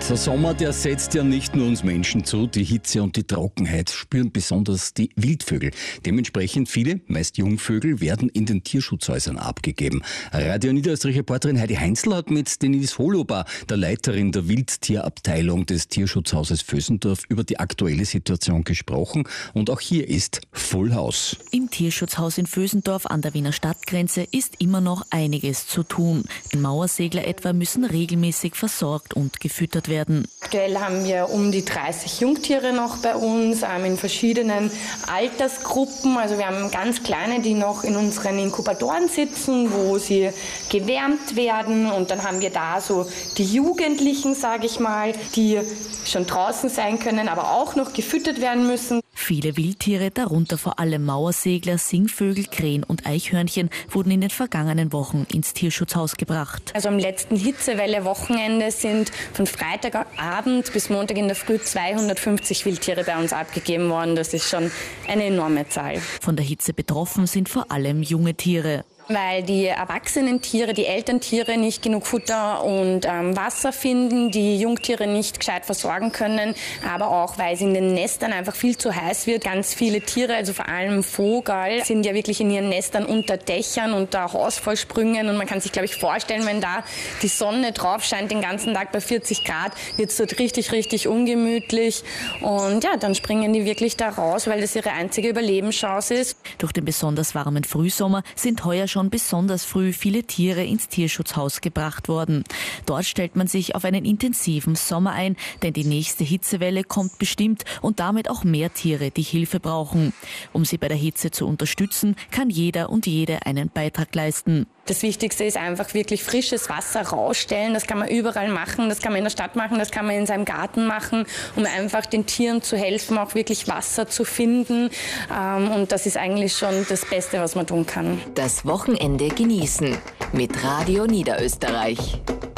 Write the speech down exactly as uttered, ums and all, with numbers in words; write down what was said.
Der Sommer, der setzt ja nicht nur uns Menschen zu. Die Hitze und die Trockenheit spüren besonders die Wildvögel. Dementsprechend viele, meist Jungvögel, werden in den Tierschutzhäusern abgegeben. Radio Niederösterreich-Reporterin Heidi Heinzl hat mit Denise Holobar, der Leiterin der Wildtierabteilung des Tierschutzhauses Vösendorf, über die aktuelle Situation gesprochen. Und auch hier ist Full House. Im Tierschutzhaus in Vösendorf an der Wiener Stadtgrenze ist immer noch einiges zu tun. Die Mauersegler etwa müssen regelmäßig versorgt und gefüttert werden. Aktuell haben wir um die dreißig Jungtiere noch bei uns, ähm, in verschiedenen Altersgruppen. Also wir haben ganz kleine, die noch in unseren Inkubatoren sitzen, wo sie gewärmt werden. Und dann haben wir da so die Jugendlichen, sage ich mal, die schon draußen sein können, aber auch noch gefüttert werden müssen. Viele Wildtiere, darunter vor allem Mauersegler, Singvögel, Krähen und Eichhörnchen, wurden in den vergangenen Wochen ins Tierschutzhaus gebracht. Also am letzten Hitzewelle-Wochenende sind von Freitagabend bis Montag in der Früh zweihundertfünfzig Wildtiere bei uns abgegeben worden. Das ist schon eine enorme Zahl. Von der Hitze betroffen sind vor allem junge Tiere. Weil die erwachsenen Tiere, die Elterntiere nicht genug Futter und ähm, Wasser finden, die Jungtiere nicht gescheit versorgen können, aber auch, weil es in den Nestern einfach viel zu heiß wird. Ganz viele Tiere, also vor allem Vogel, sind ja wirklich in ihren Nestern unter Dächern, unter Hausvollsprüngen und man kann sich, glaube ich, vorstellen, wenn da die Sonne drauf scheint den ganzen Tag bei vierzig Grad, wird es dort richtig, richtig ungemütlich und ja, dann springen die wirklich da raus, weil das ihre einzige Überlebenschance ist. Durch den besonders warmen Frühsommer sind heuer schon besonders früh viele Tiere ins Tierschutzhaus gebracht worden. Dort stellt man sich auf einen intensiven Sommer ein, denn die nächste Hitzewelle kommt bestimmt und damit auch mehr Tiere, die Hilfe brauchen. Um sie bei der Hitze zu unterstützen, kann jeder und jede einen Beitrag leisten. Das Wichtigste ist einfach wirklich frisches Wasser rausstellen. Das kann man überall machen, das kann man in der Stadt machen, das kann man in seinem Garten machen, um einfach den Tieren zu helfen, auch wirklich Wasser zu finden. Und das ist eigentlich schon das Beste, was man tun kann. Das Wochenende genießen mit Radio Niederösterreich.